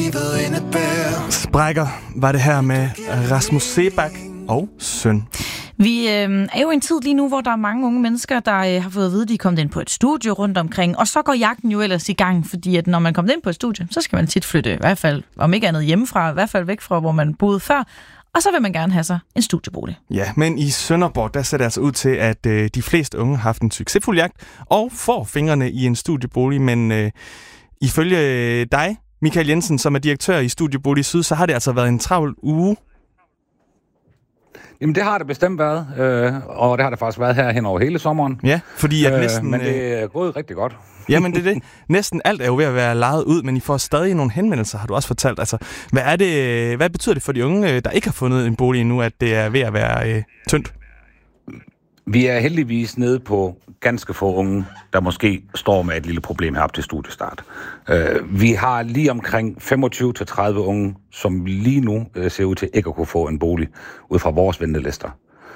livet indebærer. Sprækker var det her med Rasmus Seebach og søn. Vi er jo i en tid lige nu, hvor der er mange unge mennesker, der har fået at vide, at de er kommet ind på et studie rundt omkring, og så går jagten jo ellers i gang, fordi at når man kommer ind på et studie, så skal man tit flytte, i hvert fald, om ikke andet hjemmefra, i hvert fald væk fra, hvor man boede før, og så vil man gerne have sig en studiebolig. Ja, men i Sønderborg, der ser det altså ud til, at de fleste unge har haft en succesfuld jagt og får fingrene i en studiebolig, men ifølge dig, Michael Jensen, som er direktør i Studiebolig Syd, så har det altså været en travl uge. Jamen det har det bestemt været, og det har det faktisk været her hen over hele sommeren. Ja, fordi at næsten... Men det er gået rigtig godt. Jamen det er det. Næsten alt er jo ved at være lejet ud, men I får stadig nogle henvendelser, har du også fortalt. Altså, hvad betyder det for de unge, der ikke har fundet en bolig endnu, at det er ved at være tyndt? Vi er heldigvis nede på ganske få unge, der måske står med et lille problem her op til studiestart. Vi har lige omkring 25-30 unge, som lige nu ser ud til ikke at kunne få en bolig ud fra vores ventelister.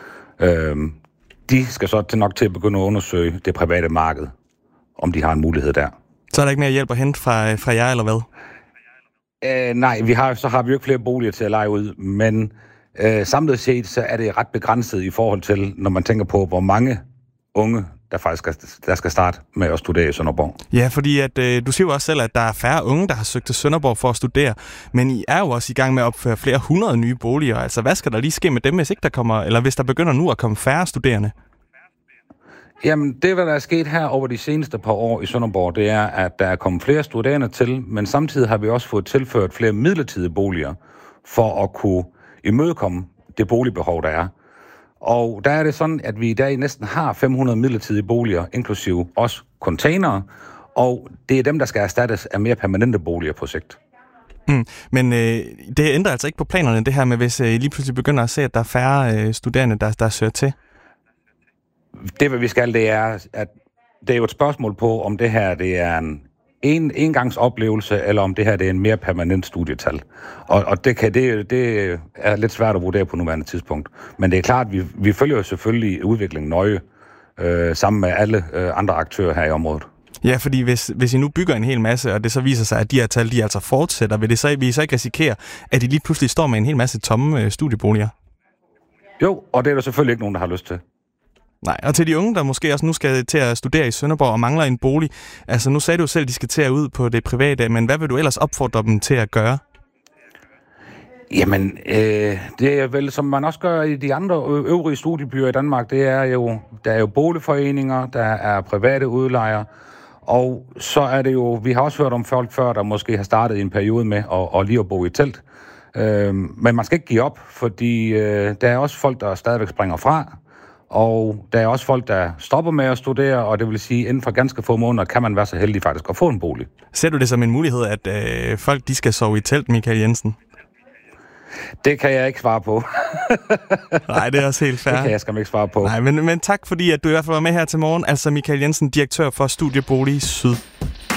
De skal så nok til at begynde at undersøge det private marked, om de har en mulighed der. Så er der ikke mere hjælp at hente fra jer, eller hvad? Nej, så har vi jo ikke flere boliger til at leje ud, men samlet set, så er det ret begrænset i forhold til, når man tænker på, hvor mange unge, der skal starte med at studere i Sønderborg. Ja, fordi at, du siger jo også selv, at der er færre unge, der har søgt til Sønderborg for at studere, men I er jo også i gang med at opføre flere hundrede nye boliger. Altså, hvad skal der lige ske med dem, hvis der begynder nu at komme færre studerende? Jamen, det, hvad der er sket her over de seneste par år i Sønderborg, det er, at der er kommet flere studerende til, men samtidig har vi også fået tilført flere midlertidige boliger for at kunne imødekomme det boligbehov, der er. Og der er det sådan, at vi i dag næsten har 500 midlertidige boliger, inklusive også containere, og det er dem, der skal erstattes af mere permanente boliger på sigt. Men det ændrer altså ikke på planerne, det her med, hvis I lige pludselig begynder at se, at der er færre studerende, der søger til? Det, hvad vi skal, det er, at det er jo et spørgsmål på, om det her det er en engangsoplevelse, eller om det her det er en mere permanent studietal. Og det er lidt svært at vurdere på nuværende tidspunkt. Men det er klart, at vi følger jo selvfølgelig udviklingen nøje, sammen med alle andre aktører her i området. Ja, fordi hvis I nu bygger en hel masse, og det så viser sig, at de her tal, de altså fortsætter, vil I så ikke risikere, at I lige pludselig står med en hel masse tomme studieboliger? Jo, og det er der selvfølgelig ikke nogen, der har lyst til. Nej, og til de unge, der måske også nu skal til at studere i Sønderborg og mangler en bolig, altså nu sagde du selv, at de skal til at ud på det private, men hvad vil du ellers opfordre dem til at gøre? Jamen, det er vel, som man også gør i de andre øvrige studiebyer i Danmark, der er jo boligforeninger, der er private udlejere, og så er det jo, vi har også hørt om folk før, der måske har startet i en periode med at lige at bo i telt. Men man skal ikke give op, fordi der er også folk, der stadigvæk springer fra, og der er også folk, der stopper med at studere, og det vil sige, inden for ganske få måneder kan man være så heldig faktisk at få en bolig. Ser du det som en mulighed, at folk de skal sove i telt, Michael Jensen? Det kan jeg ikke svare på. Nej, det er også helt fair. Det kan jeg skam ikke svare på. Nej, men tak fordi, at du i hvert fald var med her til morgen. Altså Michael Jensen, direktør for Studiebolig Syd.